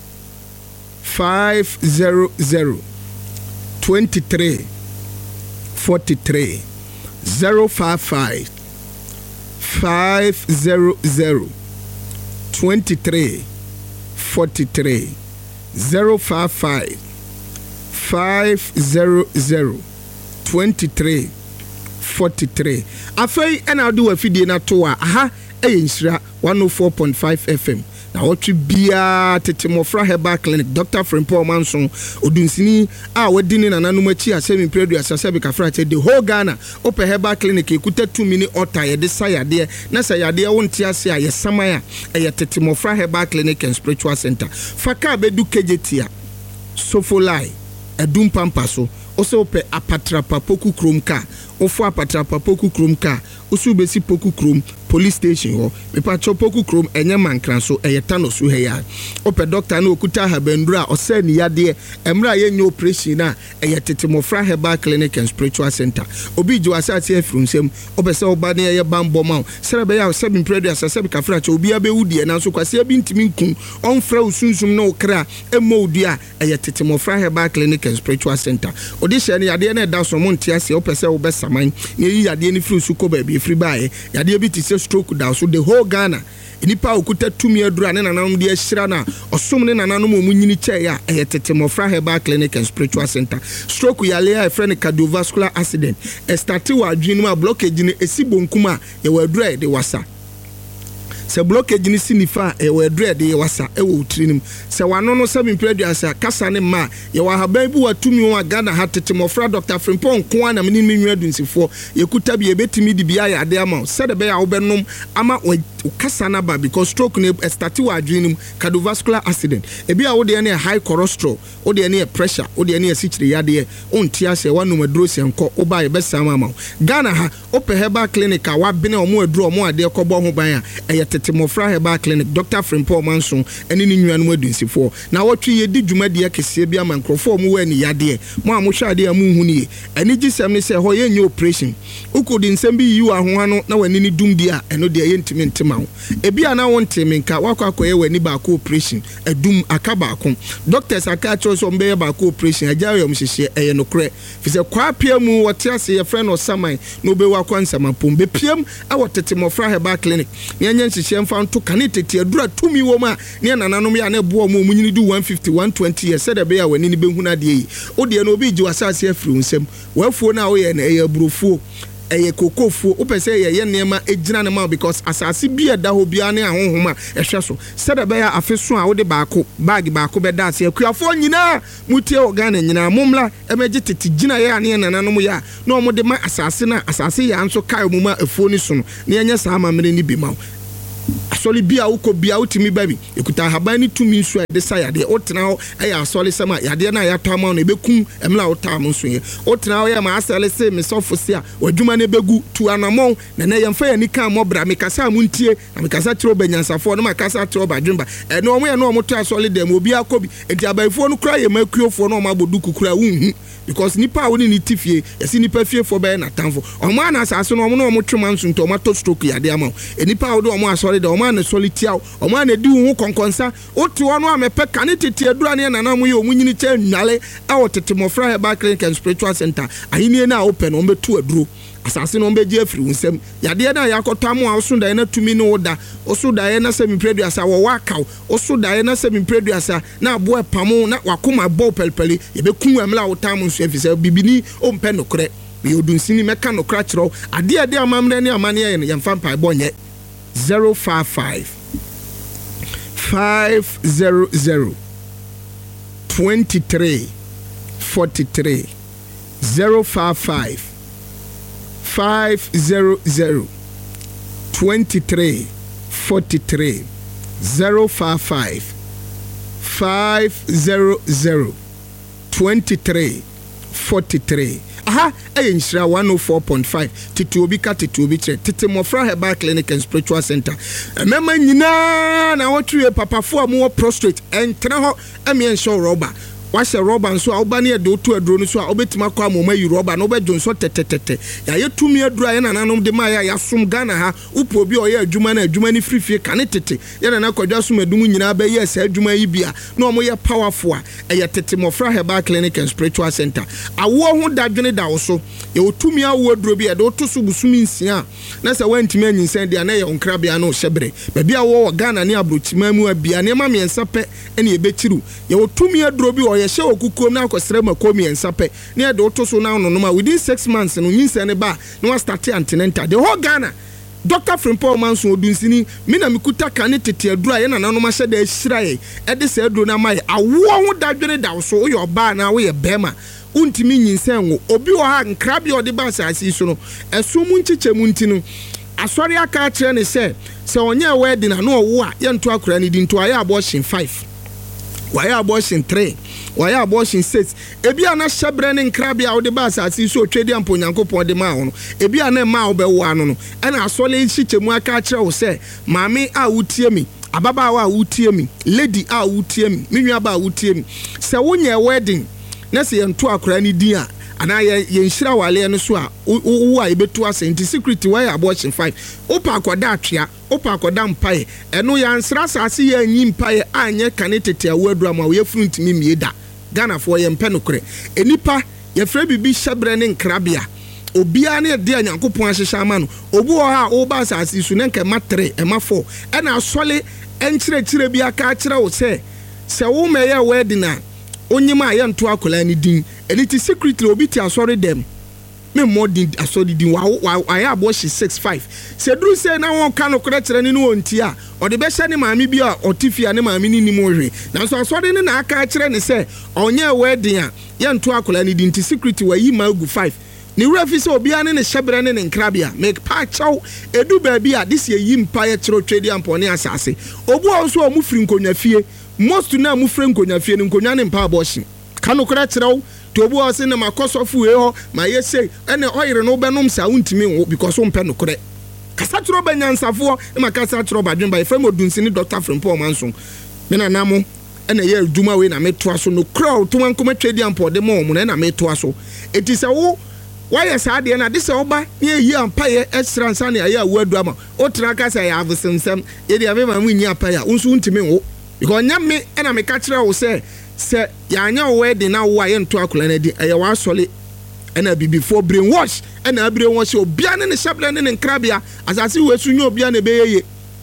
five zero zero twenty-three forty-three zero five five five zero zero twenty-three forty-three zero five five five zero zero twenty-three forty-three afei ena do afidie na to a aha e nsira one oh four point five F M na wotwe bia tete mofra herbal clinic Doctor Frimpong Manson odunsini a wadi ni nananum achi asemi predu asasabe kafra che the whole Ghana open herbal clinic ekuta two mini order ye de sayade na sayade wonte ase a ye samaya e tete mofra herbal clinic and spiritual center faka bedu kejetia sofolai edum pampaso oso pe apatrapa poku krom ka ofo apatrapa poku krom ka oso besi poku krom police station ho me pa chopoku krom enye mankran so eyeta no so he ya ope doctor na okuta habandura osa ni yade emra ye nyo operation na eyetete mofra herbal clinic and spiritual center obi ji wasate afrunsem ope se oba na ye bambo ma serebe ya seven predu asase ka fra cha obi abewudie na so kwase abi ntimi nkun onfra usunsum na okra emodua eyetete mofra herbal clinic and spiritual center odi hye ne yade na da so monte ase ope se obesaman ne yi yade ni fru su ko ba bi fri bae yade bi ti se stroke down so the whole Ghana enipa okuta tumi adura ne nananom de ahyira na osom ne nananom omunyini che ya eyetete mofra herbal clinic and spiritual center stroke yale ya friend cardiovascular accident e start wa adwinu ma blockage ne esibonkum a ye wadura de wasa se blockage ni sinifa e we dread ye wasa e wo utirinim se wano no seven preduasa kasa ne ma ye wa haban bi watumi wa Ghana hatete mofra Doctor Frimpong ko na meni menwu adunsifo ye kuta bi e betimi di bia ya ade ama se de be ya wo benom ama kasa na ba because stroke ne start wa adwenim cardiovascular accident e bia wo de ne high cholesterol wo de ne pressure wo de ne sichire yade onti ase wanu maduro se nko wo ba ye besama ama Ghana ha ope herbal clinic a wa bene omo aduro omo ade kobo ho ban a eyetete mofra herbal clinic Doctor Frimpong Manson eni ni nnuanu adunsifo na wotwe ye di dwumade akese bia mankrofo mo wa ni yade mo amohwa ade amu hu ni eni gisem ne se ho ye nye operation ukodi nsem bi yiwa ho ano na wani ni dumdi a eno de ye ntimi ntima ho ebi ana wonte menka wakwa akoye wani ba ko operation adum akaba ko doctors aka cho so mbe ba ko operation ajawe yom hihye eye no kre fi se kwa pia mu wote ase ye friend o saman no be wakwa nsama pom be piam a wotete mofra herbal clinic nyenye hihye mfa nto kanetete adura tumi wo ma ne nananom ya na bo mo munyini du one fifty one twenty years said be ya wani ni be huna de yi o de no obi ji wasase afiri unsem wafuo na wo ye na eye burofuo eye kokofo opese ye ye nema ejina ne ma because asase bia da ho bia ne ahonhoma ehwe so said be ya afeso a wo de baako bag baako be da ase akuafo nyina mutie organ nyina momla emeje tete gina ye ane nananom ya na omo de ma asase na asase ya anso kai mu ma efuo ni so no ne enya saa mamre ni bi ma asoli bia uko bia utimi baby ekuta haban ni tumi nso de saya de otena ho eya asoli sama yade na ya tama na ebekum emla otam nso ye otena ho ya ma asale se me sofo se a wadwuma na begu tu anamon na na yemfa ya nika mobra me kasa muntie na me kasa tro banyansafo no ma kasa tro badwumba e no omo ye no omo to asoli dem obi akobi enti abaifo no kra ye makuofo no ma bodu kukura wunhu because nipa woni ni tifie yesi nipa fie fo be na tanfo omo ana asase no omo no omo twema nso nto omo to stroke yade ama e nipa wo do omo asori de omo na solitia omo na di hu konkonsa oti wono amepe kane tete adura ne nana mo ye omunyini cha nwale a wotete mofra herbal clinic and spiritual center ahini na open no betu aduro asase no beje afiri unsem yade na yakotamu a osunda na tumi no oda osuda na semi preduasa wo wakaw osuda na semi preduasa na abo epamo na wakoma bo pelpeli yebekum emla wotamu nso afise bibini ompe nokre be odunsini meka nokra kiro ade ade amamre ne amane ye yemfa mpa bonye zero five five five zero zero twenty-three forty-three zero five five five zero zero twenty-three forty-three zero five five five zero zero twenty-three forty-three. Aha, Enshira one oh four point five Tituobi ka Tituobi che Tete Mofra Herbal Clinic and Spiritual Center. Emema nyina na wotwe papafo amu prostrate entra ho emien show rubber. Wase rubber nso a obane e do to aduro nso a obetima kwa moma yi rubber na obejo nso tetetete. Ya yetumi adura ye nananom de ma ya yasom Ghana ha upo obi oye adwuma na adwuma ni frifie kane tete. Ye na nakwadwa som adum nyina ba ye asa adwuma yi bia na omo ye powerful a eye Tete Mofra Herbal Clinic and Spiritual Center. Awo ho dadwene da wo so ye otumi awo aduro bia de oto so busumi nsia na se wantimi anyinsan de na ye onkrabia na o hyebre. Ba bia wo Ghana ne abrochima mu abia ne ma miensa pe ene ye bechiru. Ye otumi aduro bi ye she okukom na akosere makomi ensape ne de otoso na no no within six months no nyinse ne ba no wa start antenatal the whole Ghana Doctor Frimpong Manson odunsini me na mikuta kane tete adura ye na nanom ahye da ahira ye e de se aduro na mai awo ho dadwene da so wo ye oba na wo ye bema untimi nyinse ngo obi wo ha nkrabi ode ba asasi so no eso mu nchichemu ntinu asori aka kire ne se se onye wedding na no wo a ye nto akura ni di nto aye abortion five why abortion three wayɛ abortion six ebi ana hyɛbrɛ ne nkrabea wo de ba asase so otwedi ampo Nyankopɔn de ma wo no ebi ana ma wo bɛwo ano no ɛna asɔle hyikyɛmu aka kyerɛ wo sɛ maame a wotie mi ababaawa a wotie mi lady a wotie mi menwaba a wotie mi sɛ wonyɛ wedding na sɛ yɛnto akora ne din a ana yɛnhyira wale no so a wo a yɛbɛto ase nti security wayɛ abortion five opa akɔda atwea opa akɔda mpae ɛno yɛansra asase yɛ anyi mpae a nyɛ kane tete awo adura ma woyɛ furu ntimi mie da Ghana for yɛmpɛ no korɛ enipa yɛfrɛ bibi hyɛbrɛ ne nkrabea obia ne de Nyankopɔn ahyehyɛ ama no obu wɔ ha wo ba asase so ne nkɛma three ɛma four ɛna asɔle ɛnkyerɛkyerɛ bi aka kyerɛ wo sɛ sɛ wo mɛyɛ wedding a onyima a yɛnto akola ne din ɛni ti secretly obi ti asɔre dem me more din asɔre din wa ayɛ abortion six five sɛ duru sɛ na wɔn ka no korɛ kyerɛ ne no wɔnti a ɔde bɛhyɛ ne maame bi a ɔtifia ne maame ne nim ohwe nanso asɔre ne na aka kyerɛ ne sɛ ɔnyɛ wedding a yɛnto akola ne din ti secretly wa yi ma gu five ni wura fi sɛ obia ne ne hyɛbrɛ ne ne nkrabea make pa kyɛw edu baabi a this ye yi mpa yɛ kyerɛ twedi ampɔne asase obu a nso ɔmo firi nkonya fie most na ɔmo firi nkonya fie ne nkonya ne mpa abortion kanokora kyerɛw to obu a ɔse ne makɔsɔfo e hɔ ma yɛ sei ɛne ɔyere no bɛnom sa wontimi wo because wo mpɛ nokorɛ kasa kyerɛ bɛnyansafoɔ ne makasa kyerɛ badwen ba efrɛ mo dunsi ne Doctor Frimpong Manson me na namo ɛna yɛ adwuma we na metoa so no kra ɔtoma nkɔma twedi ampɔde ma ɔmo na metoa so eti sɛ wo why saa de na de sɛ oba ne yi ampaye extra nsa ne ayi awu adu ama o tra ka sɛ ya avsensem ye de ame ma mu nyi ampaye unsu ntimi wo because nyame na me ka kyerɛ wo sɛ sɛ ya anya wo de na wo aye nto akola na di ɛyɛ wa sɔle ɛna bibifo brain wash ɛna abre wash obia ne ne hyɛble ne ne nkrabea asase wo esu nyo obia ne beyeye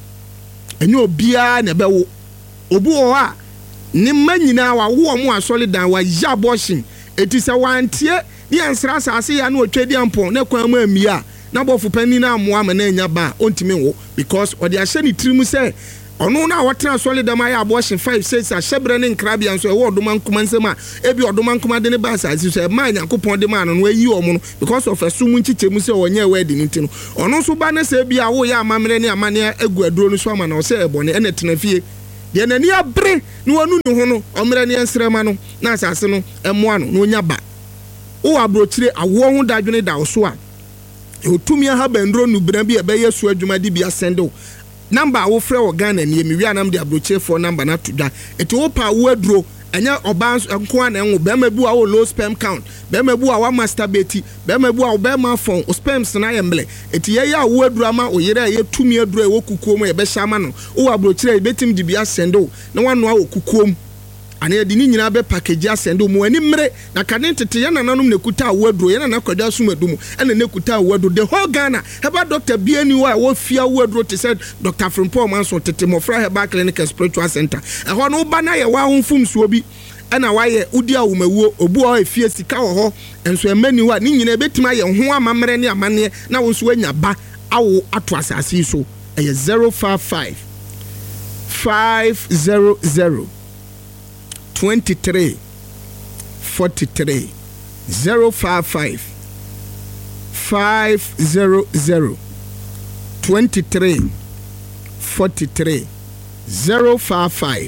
enyo obia ne bɛwo obu wo a ne manyina wa wo mo asɔle dan wa ya abortion eti sɛ wantie ni ansra asase ya no otwedi ampon na kwan ma amia na bofo pani na amoa ma na anya ba ontimi wo because odi ahye ni tirimu se ono na wotena solid am ya abortion five six a shebre ne nkrabia nso e wo odoma nkoma nsem a ebi odoma nkoma de ne ba asase so e ma Nyankopon de ma no no ayi omo no because of asum nchichemu se wonye wedding ntino ono so ba na se bia wo ya amamre ne amane agu aduro no so ama na o se ebone e na tena fie de nani abre ni wonu ne ho no omre ne nsrema no na asase no emoa no no nya ba o abrochire awo ho dadwene da so a otumi ha bandro nu bra bi e be yesu adwuma di bia sendo number wo frɛ wo Ghana ne mi wi anam de abrochire for number na tudwa eti wo pa wo aduro enya oba nko an enwo be ma bi wo low sperm count be ma bi wo masturbate be ma bi wo be ma fon sperms na yemble eti ye ya wo aduro ama o yere ye tumi aduro e wo kukuo mu ye be hya ma no wo abrochire betim di bia sendo na wano a wo kukuo mu ane yɛ de ni nyina be package asendo mu ani mre na kane tete yɛ nananom ne kuta awaduro yɛ na kwada sumadum ɛna ne kuta awaduro the whole Ghana heba doctor biani wa wo fia awaduro te said Doctor Frimpong Manson tete mofra heba clinic and spiritual center ɛhɔ no ba na yɛ wa honfum so bi ɛna wa yɛ udi awumawuo obu a efie sika wɔ hɔ enso emani wa ni nyina betima yɛ ho amamre ne amane na wo so anya ba awo ato asase so ɛyɛ zero five five five zero zero twenty-three forty-three zero five five five zero zero twenty-three forty-three zero five five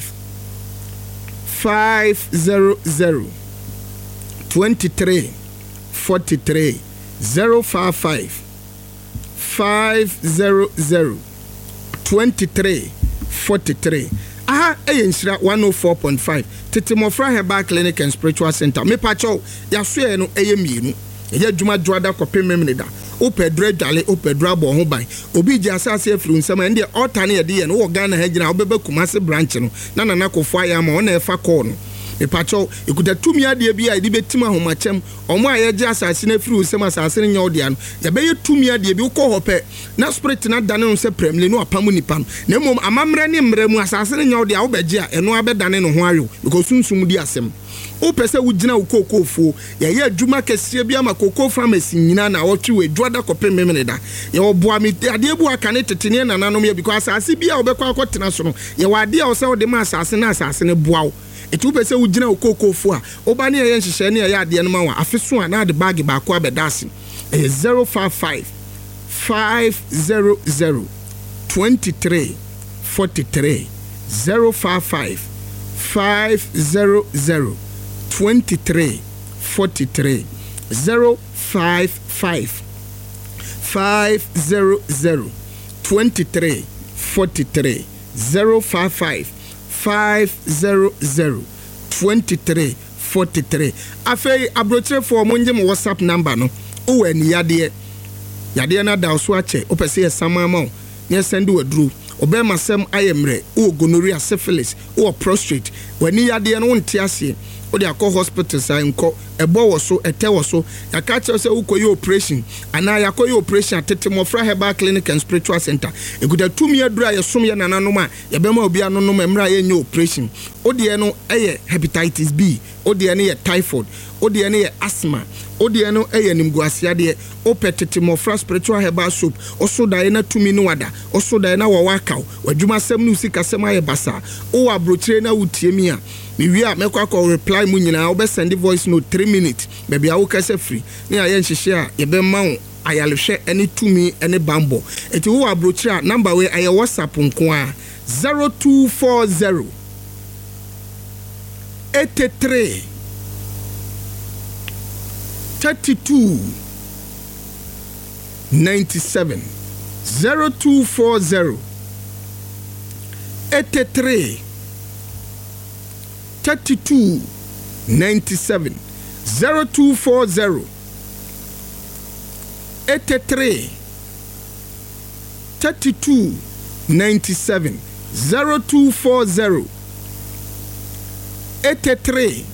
five zero zero twenty-three forty-three zero five five five zero zero twenty-three forty-three. Aha, Eyensra one oh four point five. Tete Mofra Herbal Clinic and Spiritual Center. Me pacho ya swe no eye mienu. Eje dwuma dwada kopem memneda. Opedra dwale opedra bo ho ban. Obi ji asase afru nsem ende altar na ye de no wo Ghana ha gina obebe Kumasi branch no. Na nana kofo aya ma ona efa call no. Me pacho ekuda tumi ade bi a de betima homachem omo a ye ji asase na afru nsem asase nya odia no. Ye be ye tumi ade bi ukọ hope na spirit na dane no se premle no apamu nipa no. Na mom amamre ne mre mu asase nya odia wo beje a eno abedane no ho ayo because sunsum di asem. O pese wo gina wo kokofo ye ye adwuma kese bi ama kokofo pharmacy nyina na wo twi we dwada kopem memneda ye wo boa mi ade ebu aka ne tetene na nanom ye because asase bi a wo bekwa akotena so no ye wa ade a wo se wo de ma asase na asase ne boa wo etu pese wo gina wo kokofo a oba ne ye nhihye ne ye ade no ma wa afeso a na ade bag ba ko abedase e zero five five five zero zero twenty-three forty-three zero five five five zero zero twenty-three forty-three zero five five five zero zero twenty-three forty-three zero five five five zero zero twenty-three forty-three. Afei abrochire for monje mo WhatsApp number no. O eni yade yade na da so ache. O pese yesama ma o. Nye send we dru. Obe masem ayemre. O gonorrhea, syphilis, o prostrate. Weni yade no nti ase. O de akọ hospital sa nko ebo wo so ete wo so yaka che se ukoyi operation ana yakoyi operation atete Mofra Herbal Clinic and Spiritual Center ekuda tumi adura ye som ye nananom a ye bema obi anonom emra ye nye operation o de no eye hepatitis B o de no ye typhoid o de no ye asthma o de no eye nimguasia de o petete Mofra Spiritual Herbal Soap o so da ye na tumi no wada o so da ye na wawakaw wadwuma sem no sika sem aye basa o abrochire na wutie mi a mi wi a mekwa ko reply mu nyina o be send voice note three minutes baby I will kase free ni ayen hihye a ye be ma wo ayalehwe ene tumi ene bambo eti wo abrochire number we aye WhatsApp nko a zero two four zero eighty-three thirty-two ninety-seven zero two four zero eighty-three thirty-two ninety-seven zero two four zero eighty-three thirty-two ninety-seven zero two four zero eighty-three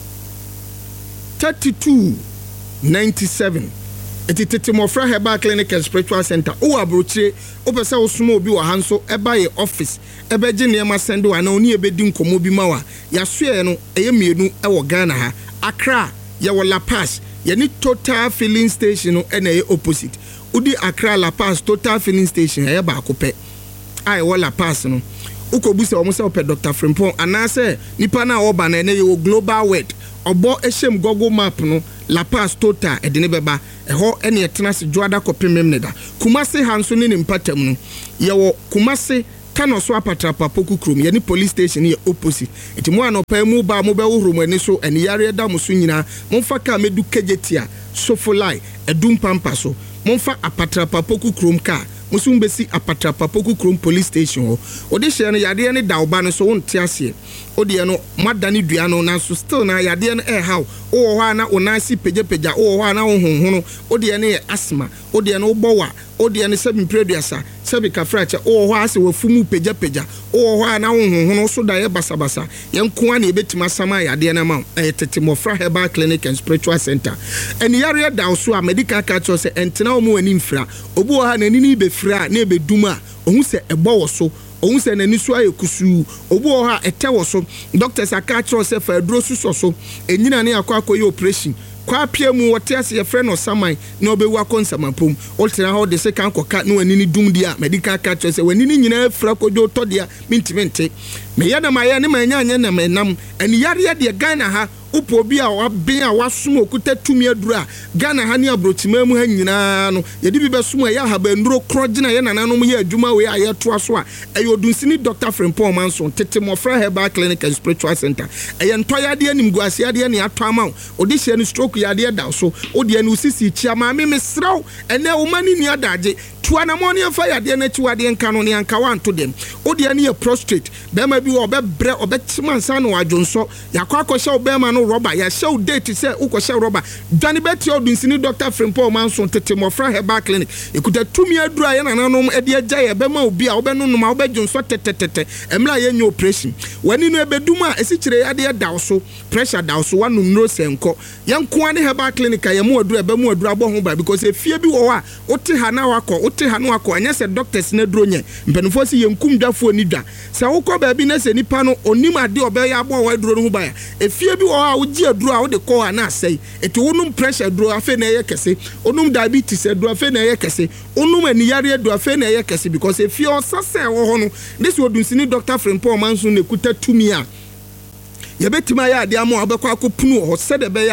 thirty-two ninety-seven. Eti tete Mofra Herbal Clinic and Spiritual Center o abrochire o pese o sumo obi wa hanso eba ye office ebe je niema send wa na oni ebedi nkomo bi ma wa ya soe no eye mienu e wo Ghana ha Accra ye wo La Paz ye ni Total Filling Station no e na ye opposite udi Accra La Paz Total Filling Station ye ba akopɛ ai wo La Paz no ukobusa omo se o pe Doctor Frimpong anase nipa na oba na ye wo Global World obo ehyem Google Map no La Paz Total edine beba eho ene etena se Joada kopemem ne da Kumase hanso ne mpatam no ye wo Kumase kano so apatrapa poku krom ye ni police station ye opposite eti mo anopa mu ba mo be wo hrom ani so ene yare da mo so nyina mo fa ka medu kejetia sofolai edum pampa so mo fa apatrapa poku krom ka musum besi apatrapa poku krom police station ho odi hye no yade ne da oba no so wonte ase odi no madani dua no na so still na yade no eh how o ho na onasi pejepeja o ho na honhono odi ne asthma odi no obowa odi ne sebi preduasa sebi kafracha o ho ase wafumu pejepeja o ho na honhono so da ye basabasa yenko na ebetima sama yade na ma eh tete Mofra Herbal Clinic and Spiritual Center eni yare da so a medical culture se entena omo ani mfra obu ha na nini be fra na ebeduma ohun se ebo wo so ohun se na ni so ayekusu obu ha ete wo so doctors aka culture se fa aduro su so so enyina ne akwa akoyi operation kwa pia mu wote ase ye friend no saman na obewu akonsamapom oltena ho de se kan koka na wani ni dum dia medical culture se wani ni nyina fra kojo to dia mintimente me ya na maye ne manya anya na menam eni yare de Ghana ha upo bi a waben a wasom okuta tumi adura Ghana ha ne abrochima mu ha nyina no yedi bi besom ya ha banduro krogina ye nananom ye adwuma we aye to aso a eyo dunsini Doctor Frimpong Manson tete Mofra Herbal Clinic and Spiritual Center eye ntoyade anim guasiade ne ato ama odi hye no stroke yade da so odi anu sisi chia ma me mesraw ene wo mani ni adaje tuana moni afa yade na chiwade nka no ne anka wan to dem odi ane ye prostrate bema bi wo bebre obetima nsa no adwonso yakwa akoshe obema no rubber ya show date say ukoshe rubber dwane beti odunsini Doctor Frimpong Manson tete Mofra Herbal Clinic ekuta tumi adura ye nananom ede agya ye bema obi a obenunu ma obedwonso tetetete emla ye nyo operation wani no ebeduma esichire yade da so pressure da so wanum no senko yenko ane Herbal Clinic ye mu adura bema adura abo ho ba because efie bi wo a ote ha na wakọ ote ha no wakọ anya se doctors na duro nye mpenfo si yenkum dwafo ni dwa se wokọ ba bi na se nipa no onim ade obe ya abo wa duro no ho ba ya efie bi wo a oji aduro a wo de ko ana asai eti wonum pressure duro afa na ye kese onum diabetes duro afa na ye kese onum aniyare duro afa na ye kese because efie osase wo ho no this wodunsini Doctor Frimpong Manson ne kuta tumi a yebetima ya ade amo obekwa akopunu ho sede be ya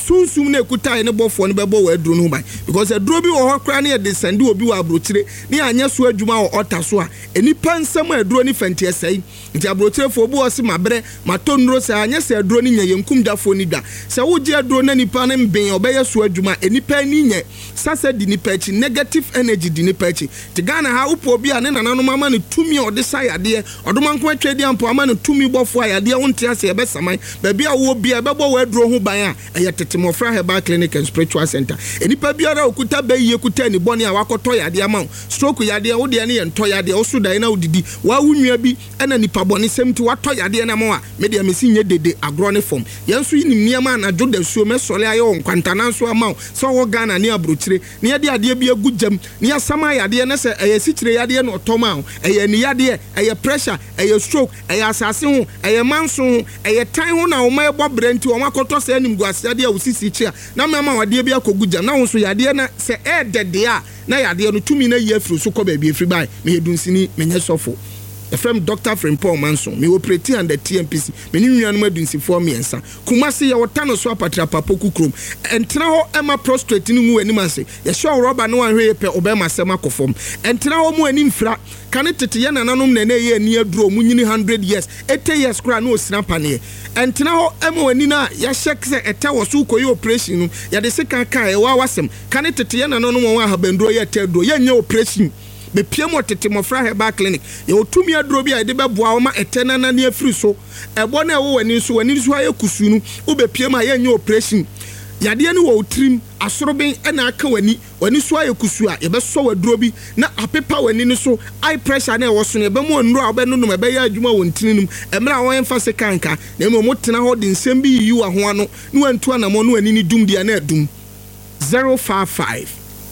sunsum na ekuta ne bɔfo ne bɛbɔ wɔ aduro no ban because aduro bi wɔ hɔ kra ne de sende obi wɔ abrotire ne anya so adwuma wɔ ɔta so a enipa nsɛm aduro ne fanti ɛsɛi nti abrotire fo obi wɔ se mabrɛ matonnuro sɛ anya sɛ aduro ne nya yenkum dafo ni da sɛ wogye aduro na nipa ne mben ɔbɛyɛ so adwuma enipa ni nya sasa di nipa akyi negative energy di nipa akyi te Ghana ha upo obi a ne nananom ama ne tumi ɔde sa yadeɛ ɔdomanko atwa di ampo ama ne tumi bɔfo a yadeɛ wonte ase ɛbɛsaman baabi a wo bia ɛbɛbɔ wɔ aduro ho ban a ɛyɛ tete mɔfra Herbal Clinic and Spiritual Center enipa biara okuta bɛyie kuta ni bɔne a wakɔtɔ yadeɛ ama stroke yadeɛ wo de ne yɛ ntɔ yadeɛ wo so dan na wodidi wa wunua bi ɛna nipa bɔne sɛm ti watɔ yadeɛ na mo a me de mesi nye dede agro ne form yɛn so yinim niema na dwo da suo mesɔle ayɛ wɔ nkwantana nso ama sɛ wɔ Ghana ne abrotire ne yɛde adeɛ bi agu gyam ne yɛsama yadeɛ ne sɛ ɛyɛ sikyire yadeɛ no ɔtɔma ɛyɛ ni yadeɛ ɛyɛ pressure ɛyɛ stroke ɛyɛ asase ho ɛyɛ manso ho ɛyɛ tan ho na wo ma ɛbɔ brɛnti wɔn akɔtɔ sɛ anim gu asade a wosisi kyia na mama wadeɛ bi akɔgu gyam na wo so yadeɛ na sɛ ɛɛdɛdeɛ a na yadeɛ no tumi na yɛ afiri so kɔ baabi afiri bai me yɛdunsini menyɛ sɔfo efrem Doctor Frimpong Manson me operate under T M P C me ni nuanom adunsifo miensa Kumasi ya wotano so apatra papoku krom entena ho ema prostrate ni mu anim ase ye show rubber no anhwe pe obema sema kofom entena ho mu anim fra kane tete ye nananom na na ye ani aduro mu nyini one hundred years eighty years kra na osina pane entena ho ema ani na ya shek se ete wo so koyi operation no ya de seka kan e wa wasem kane tete ye nananom won ahabanduro ye teduro ye nya operation be piemo tete mofra Herbal Clinic ye otumi aduro bi a de beboa wo ma etena na ne afiri so ebo na wo wani so wani so aye kusu nu wo be piemo aye nya operation yade ne wo trim asoroben na aka wani wani so aye kusu a ye be so waduro bi na apepa wani ne so high pressure na wo so ne be mo nduro a wo be nunum e be ya adwuma wo ntininum emra wo emfa se kanka na mo motena ho de nsem bi yi wa ho ano ne wantu anamo no wani ni dum dia na adum zero five five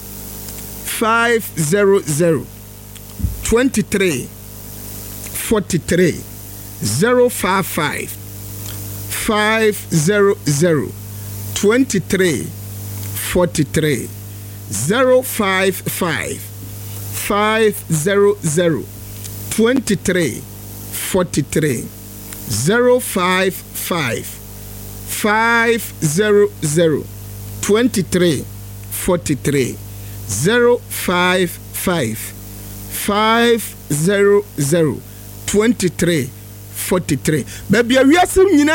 five zero zero twenty-three forty-three zero five five five zero zero twenty-three forty-three zero five five five zero zero twenty-three forty-three zero five five five zero zero twenty-three forty-three zero five five five zero zero twenty-three forty-three baby awiasem nyina